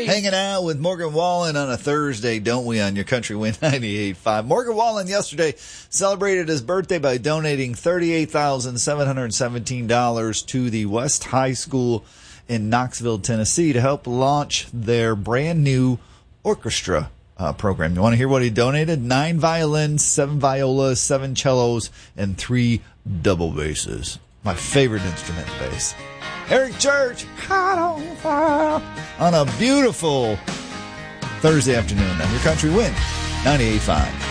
Hey. Hanging out with Morgan Wallen on a Thursday, don't we, on your Country Wind 98.5. Morgan Wallen yesterday celebrated his birthday by donating $38,717 to the West High School in Knoxville, Tennessee to help launch their brand new orchestra program. You want to hear what he donated? 9 violins, 7 violas, 7 cellos, and 3 double basses. My favorite instrument, bass. Eric Church, hot on fire, on a beautiful Thursday afternoon on your Country Wind 98.5.